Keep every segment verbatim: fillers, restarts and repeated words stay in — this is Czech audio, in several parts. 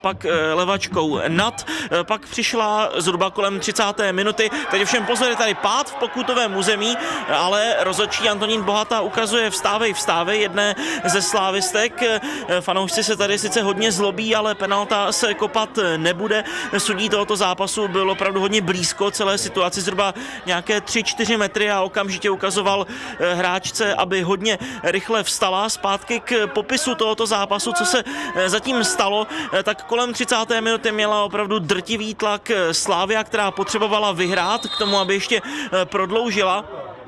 pak levačkou nad, pak přišla zhruba kolem třicáté minuty. Teď ovšem pozor, je tady pád v pokutovém území, ale rozhodčí Antonín Bohata ukazuje vstávej, vstávej jedné ze slávistek. Fanoušci se tady sice hodně zlobí, ale penalta se kopat nebude. Sudí tohoto zápasu byl opravdu hodně blízko celé situaci, zhruba nějaké tři čtyři metry a okamžitě ukazoval hráčce, aby hodně rychle vstala. Zpátky k popisu tohoto zápasu, co se zatím stalo, tak kolem třicáté minuty měla opravdu drtivý tlak Slavia, která potřebovala vyhrát k tomu, aby ještě prodloužila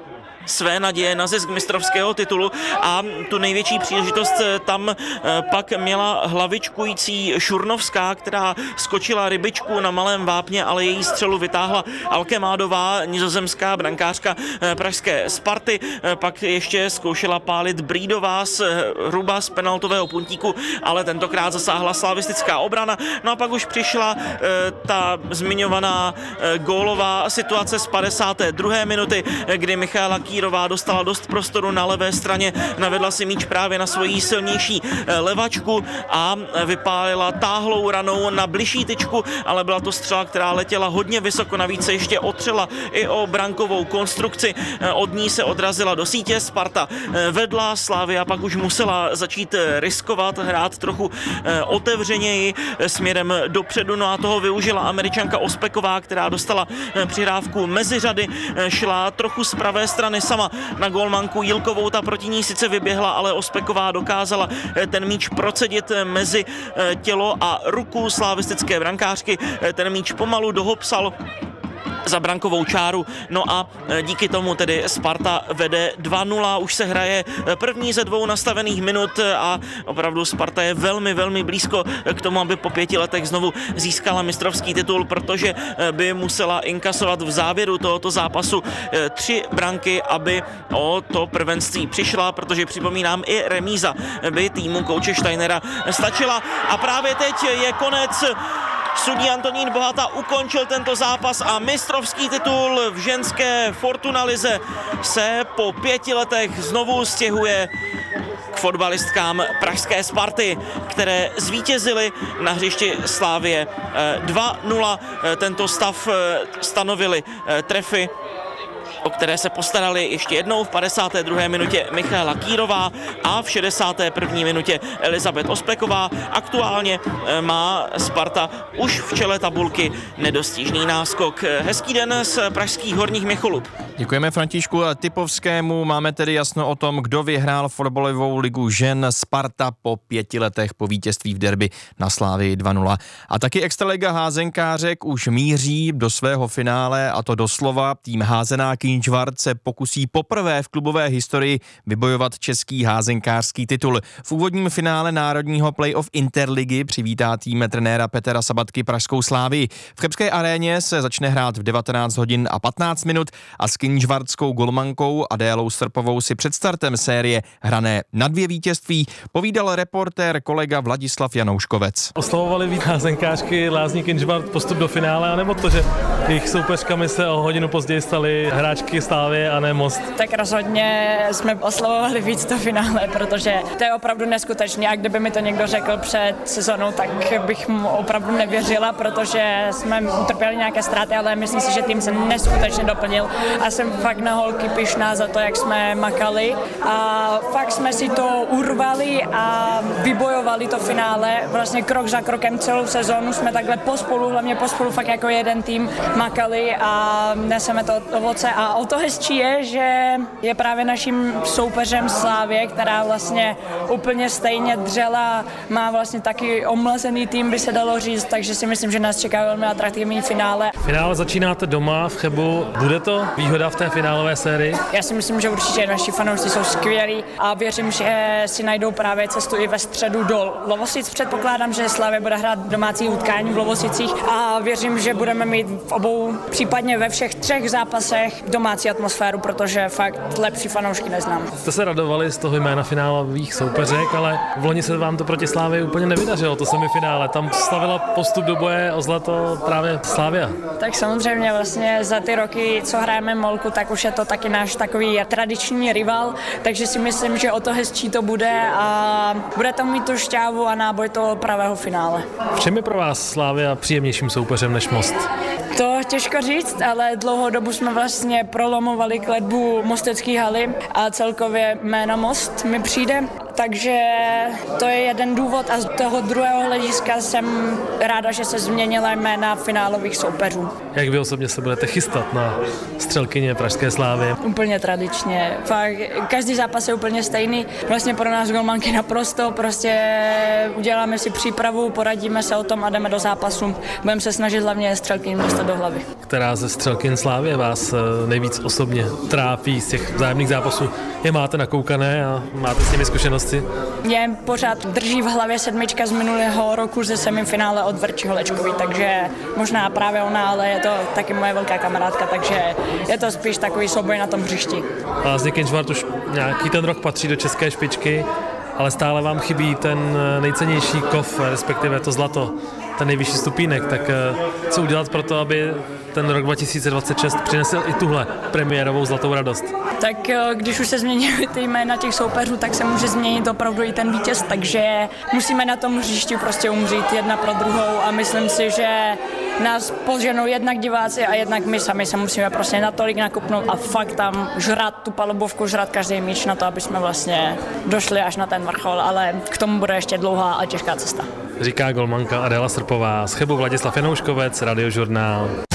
své naděje na zisk mistrovského titulu a tu největší příležitost tam pak měla hlavičkující Šurnovská, která skočila rybičku na malém vápně, ale její střelu vytáhla Alkemádová, nizozemská brankářka pražské Sparty. Pak ještě zkoušela pálit Brídová z hruba z penaltového puntíku, ale tentokrát zasáhla slavistická obrana. No a pak už přišla ta zmiňovaná gólová situace z padesáté druhé minuty, kdy Michaela Kýrová dostala dost prostoru na levé straně, navedla si míč právě na svoji silnější levačku a vypálila táhlou ranou na bližší tyčku, ale byla to střela, která letěla hodně vysoko, navíc se ještě otřela i o brankovou konstrukci, od ní se odrazila do sítě, Sparta vedla, Slavia pak už musela začít riskovat, hrát trochu otevřeněji směrem dopředu, no a toho využila Američanka Ospeková, která dostala přihrávku mezi řady, šla trochu z pravé strany sama na gólmanku Jilkovou, ta proti ní sice vyběhla, ale Ospeková dokázala ten míč procedit mezi tělo a ruku slavistické brankářky, ten míč pomalu dohopsal za brankovou čáru, no a díky tomu tedy Sparta vede dva nula, už se hraje první ze dvou nastavených minut a opravdu Sparta je velmi, velmi blízko k tomu, aby po pěti letech znovu získala mistrovský titul, protože by musela inkasovat v závěru tohoto zápasu tři branky, aby o to prvenství přišla, protože připomínám, i remíza by týmu kouče Steinera stačila a právě teď je konec. Sudí Antonín Bohata ukončil tento zápas a mistrovský titul v ženské Fortuna lize se po pěti letech znovu stěhuje k fotbalistkám pražské Sparty, které zvítězily na hřišti Slavie dva nula. Tento stav stanovili trefy, o které se postarali ještě jednou v padesáté druhé minutě Michaela Kýrová a v šedesáté první minutě Elizabeth Ospeková. Aktuálně má Sparta už v čele tabulky nedostižný náskok. Hezký den z pražských Horních Měcholup. Děkujeme Františku Typovskému. Máme tedy jasno o tom, kdo vyhrál fotbalovou ligu žen. Sparta po pěti letech po vítězství v derby na Slavii dva nula. A taky extraliga házenkářek už míří do svého finále, a to doslova. Tým házenáky Kinčvart se pokusí poprvé v klubové historii vybojovat český házenkářský titul. V úvodním finále národního playoff Interligy přivítá tým trenéra Petra Sabatky pražskou Slavii. V Chebské aréně se začne hrát v devatenáct hodin a patnáct minut a s kinčvartskou golmankou Adélou Srpovou si před startem série hrané na dvě vítězství povídal reportér kolega Vladislav Janouškovec. Oslavovali víc házenkářky Lázní Kinčvart postup do finále, anebo to, že jejich soupeřkami se o hodinu později stali hráčky Slavie a ne Most? Tak rozhodně jsme oslavovali víc to finále, protože to je opravdu neskutečné a kdyby mi to někdo řekl před sezónou, tak bych mu opravdu nevěřila, protože jsme utrpěli nějaké ztráty, ale myslím si, že tým se neskutečně doplnil a jsem fakt na holky pyšná za to, jak jsme makali a fakt jsme si to urvali a vybojovali to finále. Vlastně krok za krokem celou sezónu jsme takhle pospolu, hlavně pospolu fakt jako jeden tým makali a neseme to ovoce a o to hezčí je, že je právě naším soupeřem Slavie, která vlastně úplně stejně dřela, má vlastně taky omlazený tým, by se dalo říct, takže si myslím, že nás čeká velmi atraktivní finále. Finále začínáte doma v Chebu, bude to výhoda v té finálové sérii? Já si myslím, že určitě naši fanoušci jsou skvělí a věřím, že si najdou právě cestu i ve středu do Lovosic. Předpokládám, že Slavie bude hrát domácí utkání v Lovosicích a věřím, že budeme mít v obou, případně ve všech třech zápasech doma domácí atmosféru, protože fakt lepší fanoušky neznám. Jste se radovali z toho jména finálových soupeřek, ale v loni se vám to proti Slávii úplně nevydařilo, to semifinále. Tam slavila postup do boje o zlato právě Slavia. Tak samozřejmě vlastně za ty roky, co hrajeme Molku, tak už je to taky náš takový tradiční rival, takže si myslím, že o to hezčí to bude a bude to mít tu šťávu a náboj toho pravého finále. V čem je pro vás Slavia příjemnějším soupeřem než Most? To těžko říct, ale dlouhou dobu jsme vlastně prolomovali kletbu Mostecké haly a celkově jméno Most mi přijde. Takže to je jeden důvod a z toho druhého hlediska jsem ráda, že se změnila jména finálových soupeřů. Jak vy osobně se budete chystat na střelkyně pražské Slávy? Úplně tradičně. Fakt, každý zápas je úplně stejný. Vlastně pro nás golmanky naprosto. Prostě uděláme si přípravu, poradíme se o tom a jdeme do zápasu. Budeme se snažit hlavně střelkyni dostat do hlavy. Která ze střelkyn Slávy vás nejvíc osobně trápí z těch vzájemných zápasů? Je máte nakoukané a máte s nimi zkušenosti? Mě pořád drží v hlavě sedmička z minulého roku ze semifinále od Verči Holečkový, takže možná právě ona, ale je to taky moje velká kamarádka, takže je to spíš takový souboj na tom hřišti. Lázně Kenžvart už nějaký ten rok patří do české špičky, ale stále vám chybí ten nejcennější kov, respektive to zlato, ten nejvyšší stupínek, tak co udělat pro to, aby ten rok dva tisíce dvacet šest přinesl i tuhle premiérovou zlatou radost? Tak když už se změnily ty jména těch soupeřů, tak se může změnit opravdu i ten vítěz, takže musíme na tom hřišti prostě umřít jedna pro druhou a myslím si, že nás poženou jednak diváci a jednak my sami se musíme prostě natolik nakupnout a fakt tam žrat tu palubovku, žrat každý míč na to, aby jsme vlastně došli až na ten vrchol, ale k tomu bude ještě dlouhá a těžká cesta. Říká golmanka Adéla Srpová, z Chebu Vladislav Janouškovec, Radiožurnál.